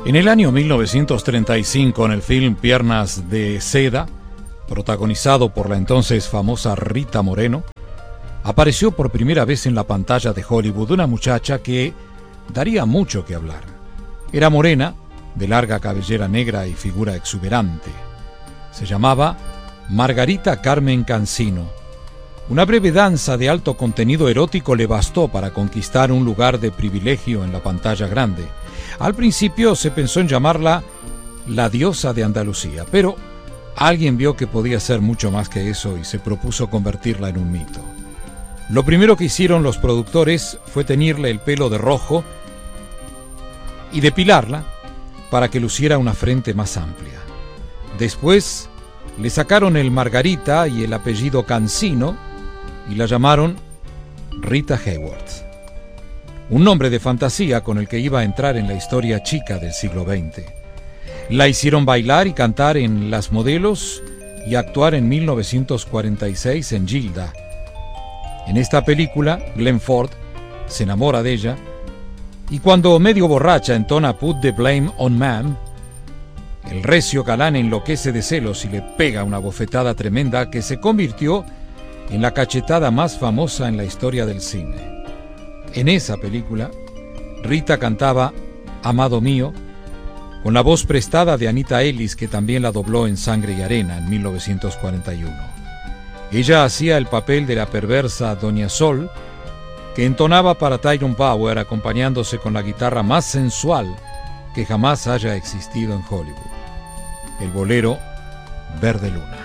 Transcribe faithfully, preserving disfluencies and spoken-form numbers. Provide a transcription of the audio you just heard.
En el año mil novecientos treinta y cinco, en el film Piernas de Seda, protagonizado por la entonces famosa Rita Moreno, apareció por primera vez en la pantalla de Hollywood una muchacha que daría mucho que hablar. Era morena, de larga cabellera negra y figura exuberante. Se llamaba Margarita Carmen Cansino. Una breve danza de alto contenido erótico le bastó para conquistar un lugar de privilegio en la pantalla grande. Al principio se pensó en llamarla la diosa de Andalucía, pero alguien vio que podía ser mucho más que eso y se propuso convertirla en un mito. Lo primero que hicieron los productores fue teñirle el pelo de rojo y depilarla para que luciera una frente más amplia. Después le sacaron el Margarita y el apellido Cansino y la llamaron Rita Hayworth, un nombre de fantasía con el que iba a entrar en la historia chica del siglo veinte. La hicieron bailar y cantar en Las Modelos y actuar en mil novecientos cuarenta y seis en Gilda. En esta película, Glenn Ford se enamora de ella y cuando medio borracha entona Put the Blame on Ma'am, el recio galán enloquece de celos y le pega una bofetada tremenda que se convirtió en la cachetada más famosa en la historia del cine. En esa película, Rita cantaba Amado Mío, con la voz prestada de Anita Ellis, que también la dobló en Sangre y Arena en mil novecientos cuarenta y uno. Ella hacía el papel de la perversa Doña Sol, que entonaba para Tyrone Power acompañándose con la guitarra más sensual que jamás haya existido en Hollywood, el bolero Verde Luna.